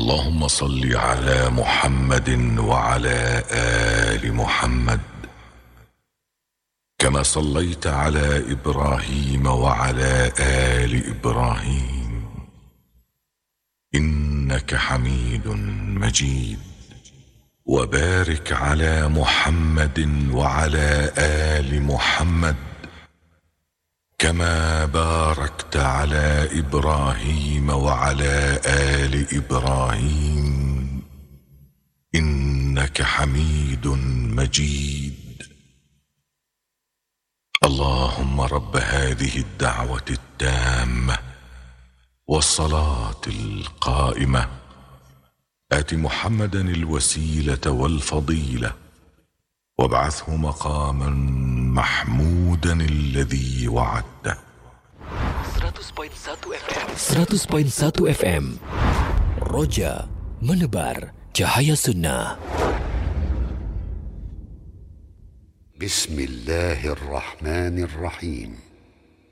اللهم صل على محمد وعلى آل محمد كما صليت على إبراهيم وعلى آل إبراهيم إنك حميد مجيد. وبارك على محمد وعلى آل محمد كما باركت على إبراهيم وعلى آل إبراهيم إنك حميد مجيد. اللهم رب هذه الدعوة التامة والصلاة القائمة آت محمدا الوسيلة والفضيلة وابعثه مقاما محمودا الذي وعدته. 100.1 FM Roja menebar cahaya sunnah. Bismillahirrahmanirrahim.